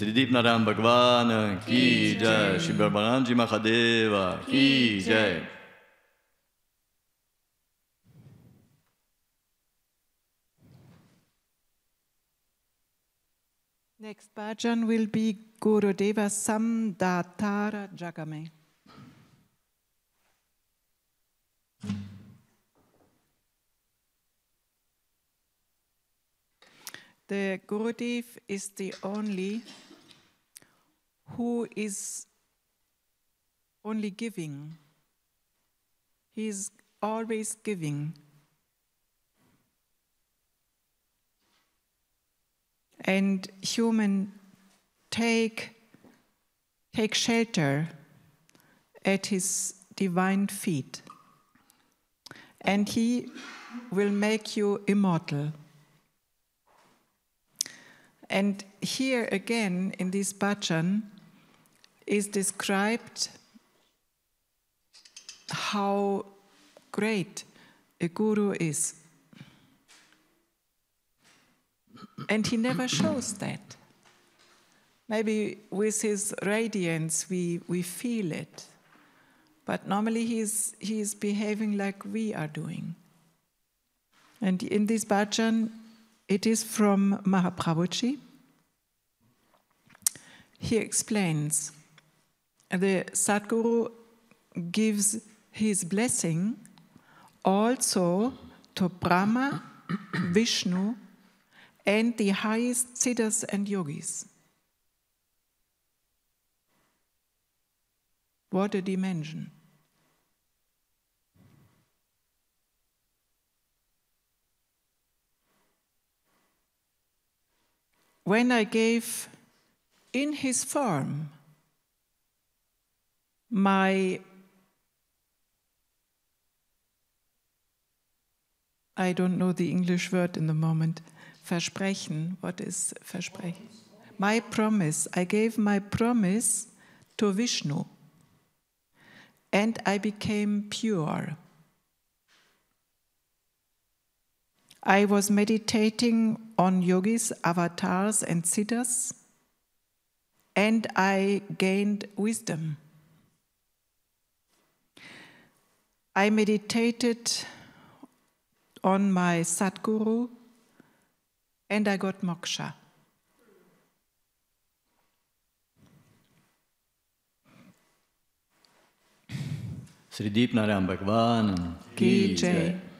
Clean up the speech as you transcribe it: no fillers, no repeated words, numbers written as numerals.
Sri Deepnarayan Bhagwan Ki Jai, Shri Brahmananji Mahadeva Ki Jai. Next bhajan will be Gurudeva Samdatara Jagame. The Gurudev is the only who is only giving. He is always giving. And human take shelter at his divine feet. And he will make you immortal. And here again in this bhajan is described how great a guru is. And he never shows that. Maybe with his radiance we feel it. But normally he is behaving like we are doing. And in this bhajan, it is from Mahaprabhuji. He explains, the Sadguru gives his blessing also to Brahma, Vishnu, and the highest siddhas and yogis. What a dimension. When I gave in his form my, I don't know the English word in the moment, Versprechen, what is Versprechen? My promise, I gave my promise to Vishnu and I became pure. I was meditating on yogis, avatars and siddhas, and I gained wisdom. I meditated on my Sadguru, and I got moksha. Sri Deepnarayan Bhagwan Ki Jai.